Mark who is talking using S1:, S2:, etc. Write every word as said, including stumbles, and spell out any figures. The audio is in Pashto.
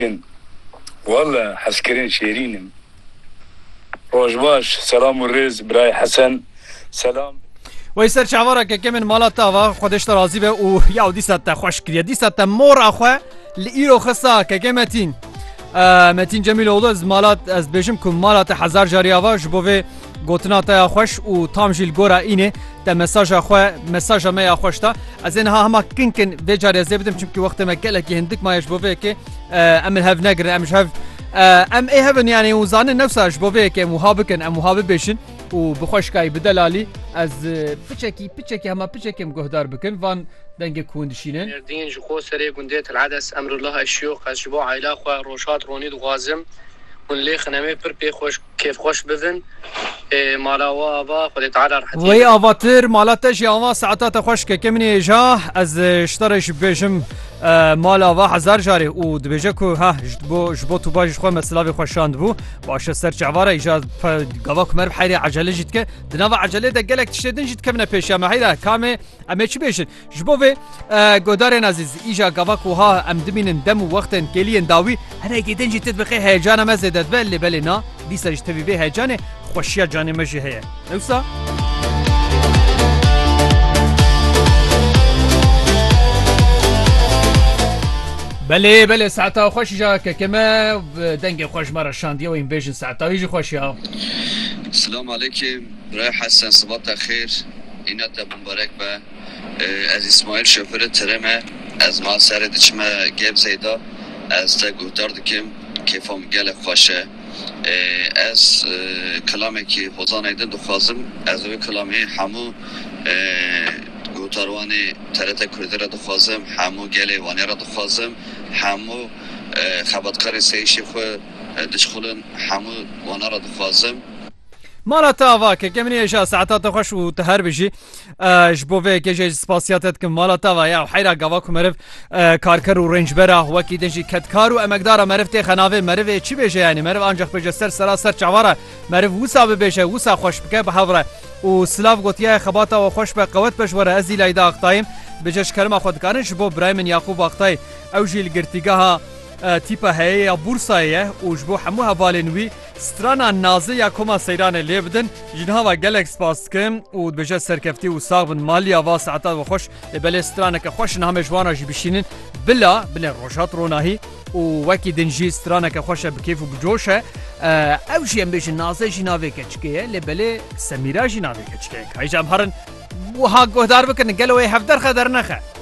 S1: والله حسكرين شيرين روج باش سلام والرز براي حسن سلام
S2: ويسر شعورك كمن مالتا خودش راضي به و يا ديسه تا خوش كريا ديسه تا مور اخو لايرو خصا كمتين متين جميل اولو از مالات از بجم كم مالات هزار جارياوا جبوه گوتنا تا خوش و تام جیل گورا اینه تا مساج خو مساج ما خوش تا از اینها هم کینکن وجار زبدم چون که وقت ما گله که هندک ما يشبوه که ام هاف نگر ام هاف ام اي هافن يعني وزان نفسه جبوه که محابكن ام محابب بشن و بخوش كاي بدلالي از بچكي بچكي هما بچكي مقهدار بكن فان دنگ كوندشينن
S3: دين جو سري گنديت العدس امر الله الشيوخ از جبو عائله خو روشات رونيد غازم ونلي خنامي بر بي خوش كيف خوش بذن مالا وابا خدي تعالى رح
S2: وي افاتير مالاتش يا ساعات خوش كمني جا از اشتريش بجم مالا و هزار جاری و دبیجه که ها جبو جبو تو باش خو مسلاوی خوشاند بو باشه سر چواره ایجاد گوا کمر بحیری عجله جد که دنوا عجله ده گلک تشدن جد که من پیش ما هیدا کامه اما چی بیشن جبو و گودار عزیز ایجا گوا که ها ام دمین دم و وقت کلین داوی هر گیدن جد بخی هیجان ما زدت بله بله نا دیسا جت بی هیجان خوشیا جان مجی هه نوسا بله بله ساعتا خوش جا که كما دنگ خوش مرة شاندية وين بيجن ساعتا يجي خوش يا
S4: السلام عليكم براي حسن صباح خير إنتا مبارك با از اسماعيل شوفر ترمه از ما سر دچما گب زيدا از تا گوتار دکم کیفام گل خوشه از کلامی که حوزان ایدن دخوازم از اوی کلامی همو گوتاروانی ترت کردی را دخوازم همو گل وانی را دخوازم همو خبرکار سیشی خو دشخولن همو وانا را دخوازم
S2: مالا تاوا که کمنی ایشا ساعتات خوش و تهر بجی جبوه که جای سپاسیاتت که مالا تاوا یا حیرا گوا که مرف کارکر و رنج برا وکی دنجی کتکار و امکدارا مرف تی خناوه مرف چی بشه یعنی مرف آنجاق بجه سر سرا سر چوارا مرف وسا بشه وسا خوش بکه بحوره و سلاف گوتیه خباتا و خوش به قوت بشوره ازی لایدا اقتایم بجش کلمه خود کارن جبو برايمن يعقوب اقتاي او جيل گرتیگاها تیپا هيا بورصايه و جبو همو هوالنوي سترانا نازي یا كوما سيران ليبدن جنها و گالكس باسكم و بجه سركفتي و صاغبن ماليا و ساعتات و خوش بل سترانا که خوش نهم جوانا جي بشينن بلا بلا روشات روناهي و وكي دنجي سترانا که خوش بكيف و بجوشه او جي ام بيجن نازي جناوي كچكيه لبل سميرا جناوي كچكيه كاي جام هرن و ها گهدار بکن گلوی هفدر خدر نخه